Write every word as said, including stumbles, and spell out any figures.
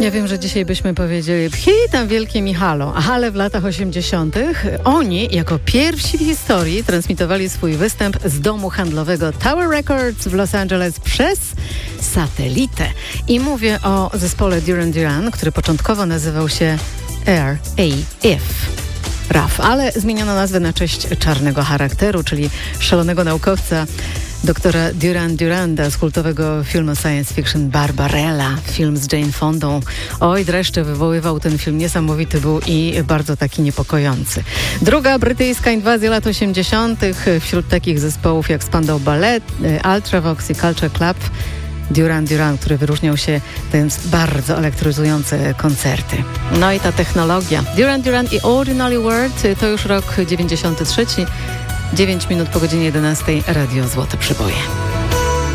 Ja wiem, że dzisiaj byśmy powiedzieli pchi tam wielkie Michalo, ale w latach osiemdziesiątych oni jako pierwsi w historii transmitowali swój występ z domu handlowego Tower Records w Los Angeles przez satelitę. I mówię o zespole Duran Duran, który początkowo nazywał się R A F. R A F, ale zmieniono nazwę na cześć czarnego charakteru, czyli szalonego naukowca doktora Duran Duranda z kultowego filmu science fiction Barbarella, film z Jane Fondą. Oj, dreszcze wywoływał ten film, niesamowity był i bardzo taki niepokojący. Druga brytyjska inwazja lat osiemdziesiątych wśród takich zespołów jak Spandau Ballet, Ultravox i Culture Club. Duran Duran, który wyróżniał się dając bardzo elektryzujące koncerty. No i ta technologia. Duran Duran i Ordinary World to już rok dziewięćdziesiąty trzeci. dziewięć minut po godzinie jedenastej. Radio Złote Przyboje.